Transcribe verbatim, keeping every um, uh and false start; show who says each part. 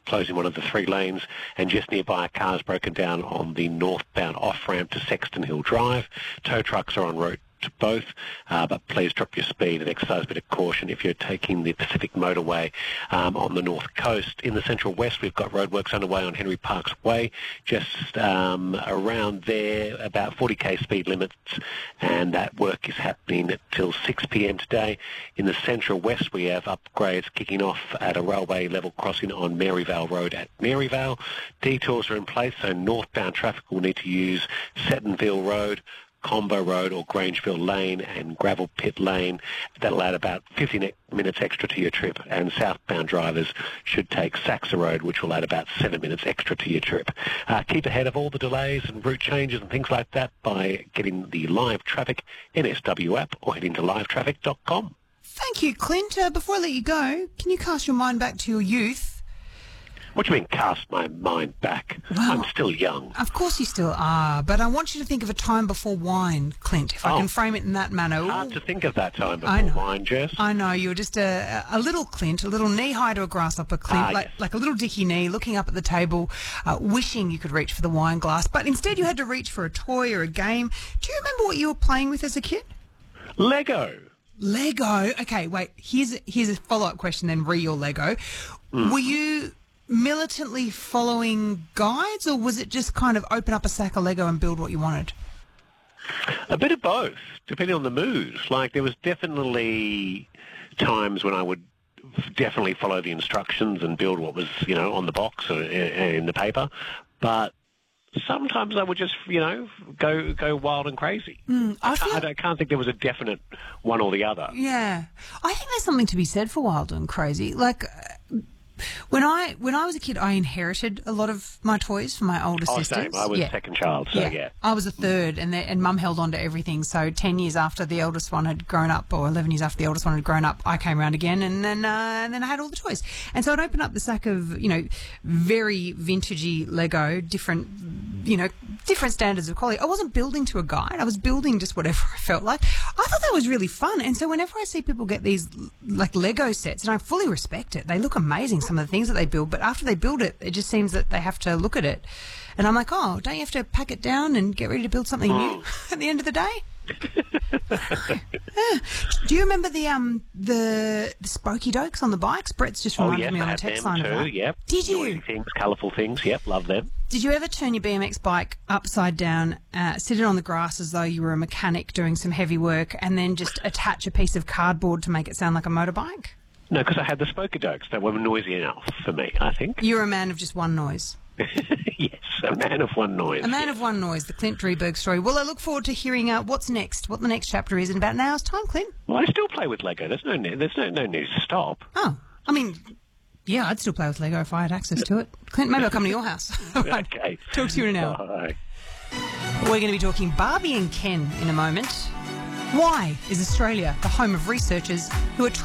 Speaker 1: closing one of the three lanes, and just nearby a car's broken down on the northbound off-ramp to Sexton Hill Drive. Tow trucks are en route to both, uh, but please drop your speed and exercise a bit of caution if you're taking the Pacific Motorway um, on the north coast. In the central west, we've got roadworks underway on Henry Parks Way, just um, around there, about forty k speed limits, and that work is happening till six p m today. In the central west, we have upgrades kicking off at a railway level crossing on Maryvale Road at Maryvale. Detours are in place, so northbound traffic will need to use Settonville Road, Combo Road or Grangeville Lane and Gravel Pit Lane. That'll add about fifty minutes extra to your trip, and southbound drivers should take Saxa Road, which will add about seven minutes extra to your trip. Uh, keep ahead of all the delays and route changes and things like that by getting the Live Traffic N S W app or heading to live traffic dot com.
Speaker 2: Thank you, Clint. Uh, before I let you go, can you cast your mind back to your youth?
Speaker 1: What do you mean, cast my mind back?
Speaker 2: Well,
Speaker 1: I'm still young.
Speaker 2: Of course you still are, but I want you to think of a time before wine, Clint, if I
Speaker 1: Oh.
Speaker 2: can frame it in that manner.
Speaker 1: Hard to think of that time
Speaker 2: I
Speaker 1: before
Speaker 2: know.
Speaker 1: wine, Jess.
Speaker 2: I know, you were just a, a little Clint, a little knee-high to a grasshopper Clint,
Speaker 1: Ah,
Speaker 2: like,
Speaker 1: yes.
Speaker 2: like a little dicky knee, looking up at the table, uh, wishing you could reach for the wine glass, but instead you had to reach for a toy or a game. Do you remember what you were playing with as a kid?
Speaker 1: Lego.
Speaker 2: Lego. Okay, wait, here's, here's a follow-up question then, re your Lego.
Speaker 1: Mm.
Speaker 2: Were you militantly following guides, or was it just kind of open up a sack of Lego and build what you wanted?
Speaker 1: A bit of both, depending on the mood. Like, there was definitely times when I would definitely follow the instructions and build what was, you know, on the box or in the paper. But sometimes I would just, you know, go go wild and crazy.
Speaker 2: Mm, I
Speaker 1: I,
Speaker 2: feel-
Speaker 1: can't, I can't think there was a definite one or the other.
Speaker 2: Yeah, I think there's something to be said for wild and crazy. Like uh, when I when I was a kid, I inherited a lot of my toys from my older
Speaker 1: Oh,
Speaker 2: sisters.
Speaker 1: same. I was
Speaker 2: yeah.
Speaker 1: second child, so yeah.
Speaker 2: I was a third, and the, and Mum held on to everything. So ten years after the eldest one had grown up, or eleven years after the eldest one had grown up, I came around again, and then uh, and then I had all the toys. And so I'd open up the sack of, you know, very vintagey Lego, different, you know, different standards of quality. I wasn't building to a guide. I was building just whatever I felt like. I thought that was really fun. And so whenever I see people get these like Lego sets, and I fully respect it, they look amazing, some of the things that they build, but after they build it, it just seems that they have to look at it. And I'm like, oh, don't you have to pack it down and get ready to build something new at the end of the day? Yeah. Do you remember the um the, the Spokey Dokes on the bikes? Brett's just
Speaker 1: Oh,
Speaker 2: reminded
Speaker 1: yes,
Speaker 2: me on
Speaker 1: I
Speaker 2: the
Speaker 1: had
Speaker 2: text
Speaker 1: them
Speaker 2: line
Speaker 1: too,
Speaker 2: of that.
Speaker 1: yep.
Speaker 2: Did you?
Speaker 1: Noisy things, colourful things, yep, love them.
Speaker 2: Did you ever turn your B M X bike upside down, uh, sit it on the grass as though you were a mechanic doing some heavy work, and then just attach a piece of cardboard to make it sound like a motorbike?
Speaker 1: No, because I had the Spokey Dokes. They were noisy enough for me, I think.
Speaker 2: You're a man of just one noise.
Speaker 1: Yes, a man of one noise.
Speaker 2: A man
Speaker 1: yes.
Speaker 2: of one noise, the Clint Drieberg story. Well, I look forward to hearing uh, what's next, what the next chapter is in about an hour's time, Clint.
Speaker 1: Well, I still play with Lego. There's no, ne- there's no, no need to stop.
Speaker 2: Oh, I mean, yeah, I'd still play with Lego if I had access to it. Clint, maybe I'll come to your house. All right.
Speaker 1: Okay.
Speaker 2: Talk to you in an hour.
Speaker 1: Bye.
Speaker 2: We're going to be talking Barbie and Ken in a moment. Why is Australia the home of researchers who are trying